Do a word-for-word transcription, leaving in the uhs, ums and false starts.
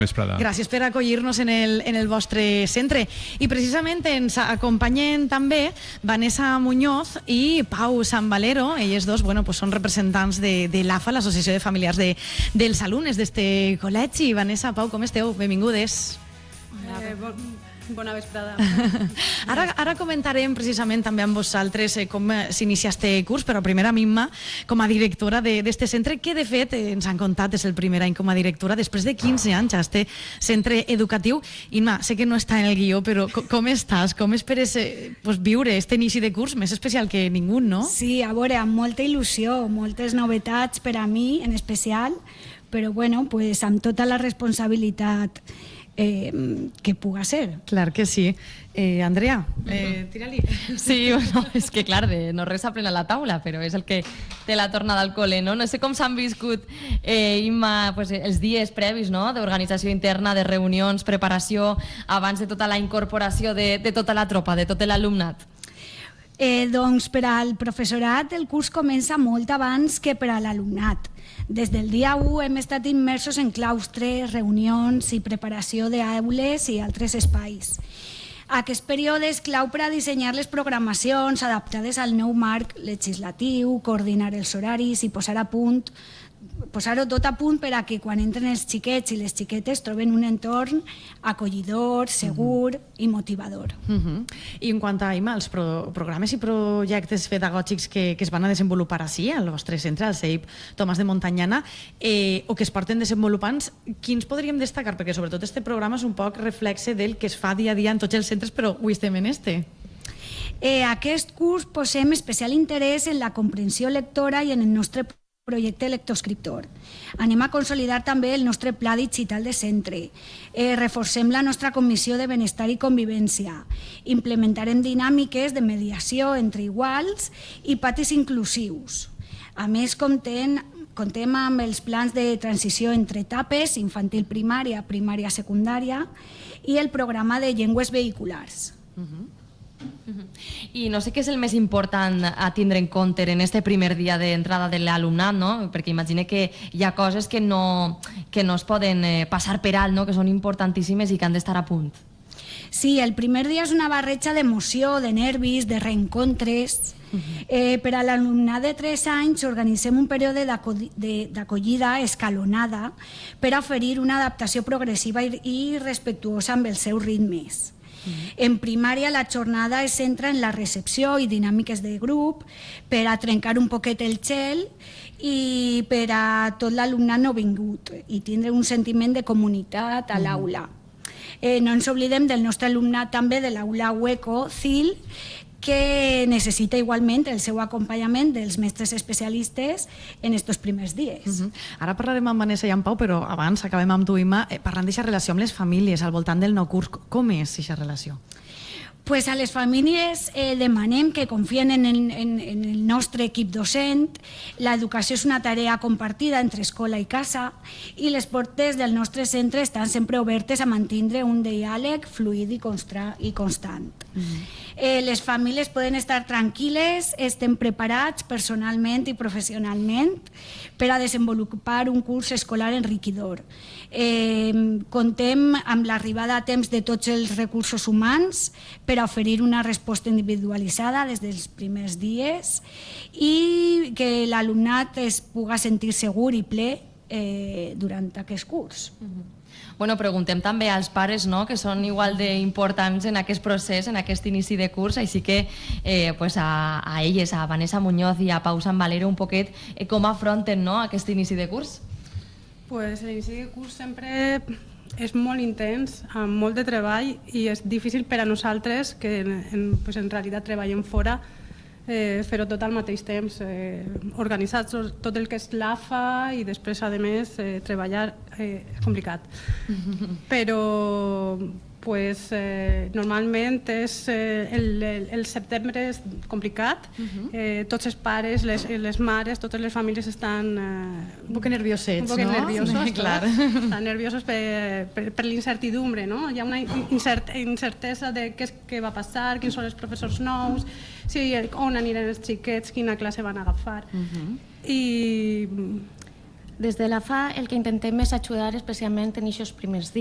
Gràcies per acollir-nos en el, en el vostre centre. I precisament ens acompanyen també Vanessa Muñoz i Pau Sanvalero. Elles dos bueno, pues són representants de, de l'A F A, l'Associació de Familiars de, dels Alumnes d'este col·legi. Vanessa, Pau, com esteu? Benvingudes. Eh, bon, bona vesprada. Ara, ara comentarem precisament també amb vosaltres eh, com s'inicia este curs, però primer a Imma, com a directora d'este centre, que de fet eh, ens han contat és el primer any com a directora, després de quinze anys a este centre educatiu. Imma, sé que no està en el guió, però com, com estàs? Com esperes eh, pues, viure este inici de curs més especial que ningú, no? Sí, a veure, amb molta il·lusió, moltes novetats per a mi en especial, però bueno, pues, amb tota la responsabilitat Eh, que puga ser. Clar que sí. Eh, Andrea, eh, tira-li. Sí, bueno, és que clar, de no res s'aprèn a la taula, però és el que té la tornada al col·le, no? No sé com s'han viscut, eh, Imma, pues, els dies previs, no?, d'organització interna, de reunions, preparació, abans de tota la incorporació de, de tota la tropa, de tot l'alumnat. Eh, doncs per al professorat el curs comença molt abans que per a l'alumnat. Des del dia u hem estat immersos en claustres, reunions i preparació d'aules i altres espais. Aquest període és clau per a dissenyar les programacions adaptades al nou marc legislatiu, coordinar els horaris i posar a punt posar-ho tot a punt per a que quan entren els xiquets i les xiquetes troben un entorn acollidor, segur i motivador. Uh -huh. I en quant a, Imma, els pro programes i projectes pedagògics que, que es van a desenvolupar així, al vostre centre, al C E I P Tomàs de Montanyana, eh, o que es porten desenvolupant, quins podríem destacar? Perquè sobretot este programa és un poc reflexe del que es fa dia a dia en tots els centres, però avui estem en este. Eh, aquest curs posem especial interès en la comprensió lectora i en el nostre projecte lectoscriptor. Anem a consolidar també el nostre pla digital de centre. Eh, reforcem la nostra comissió de benestar i convivència. Implementarem dinàmiques de mediació entre iguals i patis inclusius. A més, comptem, comptem amb els plans de transició entre etapes, infantil primària, primària secundària, i el programa de llengües vehiculars. Uh-huh. Uh-huh. I no sé què és el més important a tindre en compte en este primer dia d'entrada de l'alumnat, no? Perquè imagine que hi ha coses que no, que no es poden eh, passar per alt, no? Que són importantíssimes i que han d'estar a punt. Sí, el primer dia és una barreja d'emoció, de nervis, de reencontres. Uh-huh. eh, per a l'alumnat de tres anys organitzem un període d'acollida escalonada per a oferir una adaptació progressiva i, i respectuosa amb els seus ritmes. En primària la jornada es centra en la recepció i dinàmiques de grup per a trencar un poquet el gel i per a tot l'alumnat nouvingut i tindre un sentiment de comunitat a l'aula. Eh, no ens oblidem del nostre alumnat també de l'aula Hueco, C I L, que necessita igualment el seu acompanyament dels mestres especialistes en aquests primers dies. Uh -huh. Ara parlarem amb Vanessa i amb Pau, però abans acabem amb tu, Imma, eh, parlant d'aquesta relació amb les famílies al voltant del nou curs. Com és aquesta relació? Pues a les famílies eh, demanem que confien en el, en, en el nostre equip docent. L'educació és una tarea compartida entre escola i casa i les portes del nostre centre estan sempre obertes a mantindre un diàleg fluid i, constra, i constant. Mm-hmm. eh, les famílies poden estar tranquil·les, estem preparats personalment i professionalment per a desenvolupar un curs escolar enriquidor. Eh, contem amb l'arribada a temps de tots els recursos humans per a oferir una resposta individualitzada des dels primers dies i que l'alumnat es puga sentir segur i ple eh, durant aquest curs. Uh-huh. Bueno, preguntem també als pares, no?, que són igual d'importants en aquest procés, en aquest inici de curs, així que eh, pues a, a elles, a Vanessa Muñoz i a Pau Sanvalero, un poquet eh, com afronten, no?, aquest inici de curs. Pues l'inici de curs sempre és molt intens, amb molt de treball i és difícil per a nosaltres, que en, pues en realitat treballem fora, eh, fer-ho tot al mateix temps, eh, organitzar tot el que és l'A F A i després, a més, eh, treballar eh, és complicat. Però pues, eh, normalment és, eh, el, el, el setembre és complicat, uh-huh. eh, tots els pares, les, les mares, totes les famílies estan eh, un poc nerviosets, un poc no? nerviosos, Sí, clar. Estan nerviosos per, per, per l'incertidumbre, no? Hi ha una incert, incertesa de què, què va passar, quins són els professors nous, si, on aniran els xiquets, quina classe van agafar. Uh-huh. I Des de la F A el que intentem és ajudar especialment en aquests primers dies.